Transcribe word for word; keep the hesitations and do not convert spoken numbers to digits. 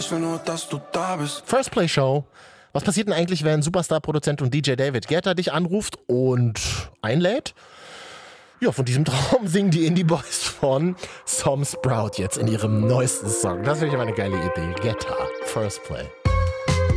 will nur, dass du da bist. First Play Show. Was passiert denn eigentlich, wenn Superstar-Produzent und D J David Guetta dich anruft und einlädt? Ja, von diesem Traum singen die Indie Boys von Some Sprout jetzt in ihrem neuesten Song. Das ist wirklich eine geile Idee. Guetta, First Play.